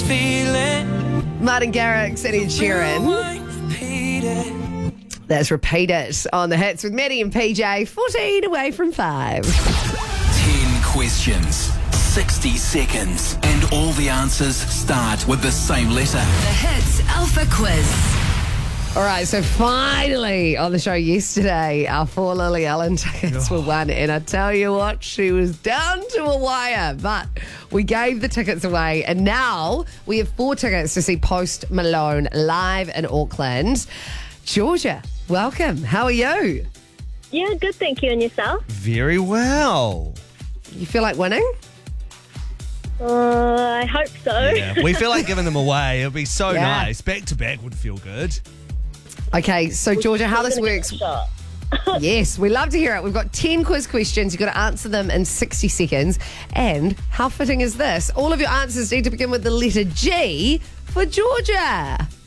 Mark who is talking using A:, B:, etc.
A: feeling.
B: Martin Garrix and Ed Sheeran. That's Repeat It on the hits with Maddie and PJ. 14 away from 5.
A: 10 questions, 60 seconds, and all the answers start with the same letter.
C: The Hits Alpha Quiz.
B: All right, so finally on the show yesterday, our 4 Lily Allen tickets were won. And I tell you what, she was down to a wire. But we gave the tickets away. And now we have 4 tickets to see Post Malone live in Auckland. Georgia, welcome. How are you?
D: Yeah, good, thank you. And yourself?
E: Very well.
B: You feel like winning?
D: I hope so.
E: Yeah, we feel like giving them away. It would be so
B: Yeah.
E: nice. Back to back would feel good.
B: Okay, so Georgia, how this
D: Give it a
B: works...
D: shot.
B: Yes, we love to hear it. We've got 10 quiz questions. You've got to answer them in 60 seconds. And how fitting is this? All of your answers need to begin with the letter G for Georgia.